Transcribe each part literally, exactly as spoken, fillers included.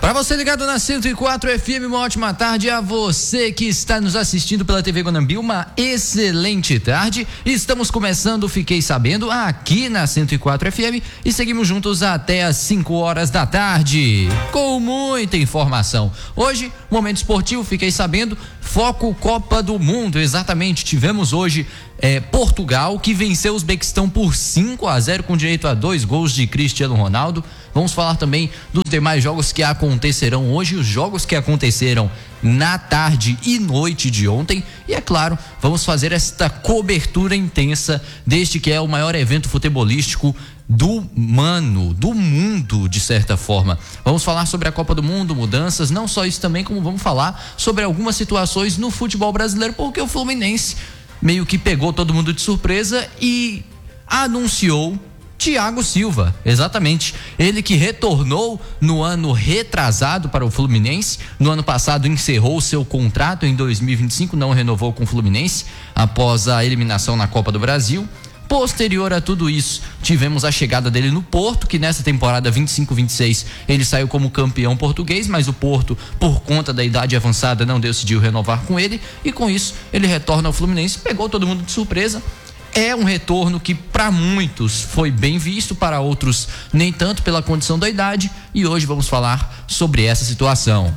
Para você ligado na cento e quatro F M, uma ótima tarde. A você que está nos assistindo pela T V Guanambi, uma excelente tarde. Estamos começando, fiquei sabendo, aqui na cento e quatro F M e seguimos juntos até às cinco horas da tarde, com muita informação. Hoje, momento esportivo, fiquei sabendo, foco Copa do Mundo, exatamente. Tivemos hoje é, Portugal, que venceu o Uzbequistão por cinco a zero, com direito a dois gols de Cristiano Ronaldo. Vamos falar também dos demais jogos que acontecerão hoje, os jogos que aconteceram na tarde e noite de ontem. E é claro, vamos fazer esta cobertura intensa deste que é o maior evento futebolístico do mano, do mundo, de certa forma. Vamos falar sobre a Copa do Mundo, mudanças, não só isso também, como vamos falar sobre algumas situações no futebol brasileiro, porque o Fluminense meio que pegou todo mundo de surpresa e anunciou Thiago Silva, exatamente, ele que retornou no ano retrasado para o Fluminense. No ano passado encerrou seu contrato em dois mil e vinte e cinco, não renovou com o Fluminense após a eliminação na Copa do Brasil. Posterior a tudo isso, tivemos a chegada dele no Porto, que nessa temporada vinte e cinco vinte e seis ele saiu como campeão português, mas o Porto, por conta da idade avançada, não decidiu renovar com ele, e com isso ele retorna ao Fluminense, pegou todo mundo de surpresa. É um retorno que para muitos foi bem visto, para outros nem tanto, pela condição da idade, e hoje vamos falar sobre essa situação.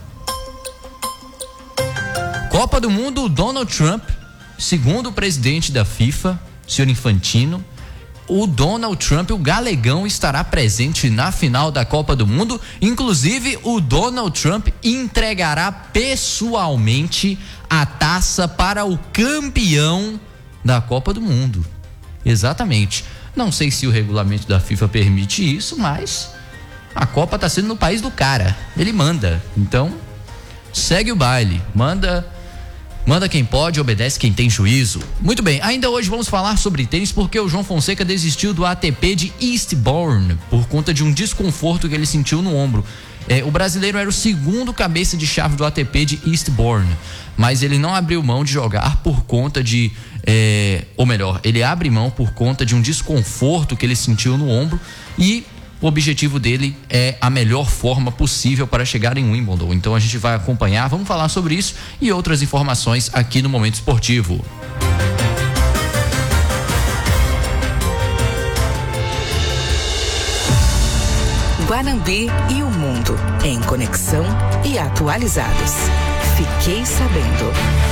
Copa do Mundo, Donald Trump, segundo o presidente da FIFA, senhor Infantino, o Donald Trump, o galegão, estará presente na final da Copa do Mundo. Inclusive, o Donald Trump entregará pessoalmente a taça para o campeão da Copa do Mundo. Exatamente. Não sei se o regulamento da FIFA permite isso, mas a Copa está sendo no país do cara. Ele manda. Então, segue o baile. Manda, manda quem pode, obedece quem tem juízo. Muito bem, ainda hoje vamos falar sobre tênis, porque o João Fonseca desistiu do A T P de Eastbourne por conta de um desconforto que ele sentiu no ombro. É, o brasileiro era o segundo cabeça de chave do A T P de Eastbourne, mas ele não abriu mão de jogar por conta de, é, ou melhor, ele abre mão por conta de um desconforto que ele sentiu no ombro, e o objetivo dele é a melhor forma possível para chegar em Wimbledon. Então a gente vai acompanhar, vamos falar sobre isso e outras informações aqui no Momento Esportivo. Guanambi e o mundo em conexão e atualizados. Fiquei sabendo.